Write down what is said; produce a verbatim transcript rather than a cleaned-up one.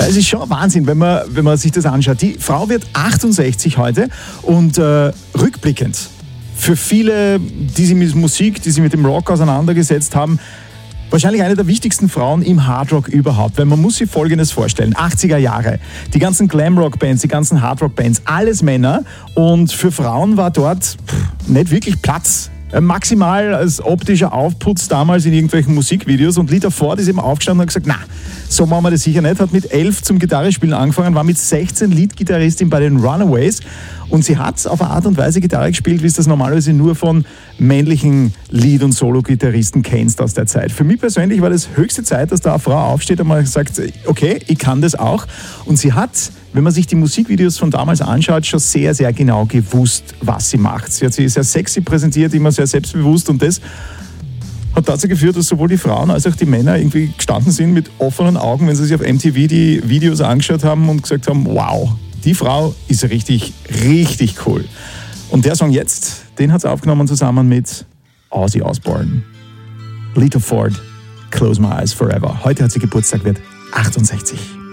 Es ist schon Wahnsinn, wenn man, wenn man sich das anschaut. Die Frau wird achtundsechzig heute und äh, rückblickend für viele, die sich mit Musik, die sich mit dem Rock auseinandergesetzt haben, wahrscheinlich eine der wichtigsten Frauen im Hardrock überhaupt. Weil man muss sich Folgendes vorstellen. achtziger Jahre, die ganzen Glamrock-Bands, die ganzen Hardrock-Bands, alles Männer. Und für Frauen war dort pff, nicht wirklich Platz. Maximal als optischer Aufputz damals in irgendwelchen Musikvideos. Und Lita Ford ist eben aufgestanden und hat gesagt, na, so machen wir das sicher nicht. Hat mit elf zum Gitarrespielen angefangen, war mit sechzehn Leadgitarristin bei den Runaways. Und sie hat auf eine Art und Weise Gitarre gespielt, wie es das normalerweise nur von männlichen Lead- und Solo-Gitarristen kennst aus der Zeit. Für mich persönlich war das höchste Zeit, dass da eine Frau aufsteht und mal sagt, okay, ich kann das auch. Und sie hat, wenn man sich die Musikvideos von damals anschaut, schon sehr, sehr genau gewusst, was sie macht. Sie hat sich sehr sexy präsentiert, immer sehr selbstbewusst, und das hat dazu geführt, dass sowohl die Frauen als auch die Männer irgendwie gestanden sind mit offenen Augen, wenn sie sich auf M T V die Videos angeschaut haben und gesagt haben, wow, die Frau ist richtig, richtig cool. Und der Song jetzt, den hat sie aufgenommen zusammen mit Ozzy Osbourne. Lita Ford, Close My Eyes Forever. Heute hat sie Geburtstag, wird achtundsechzig.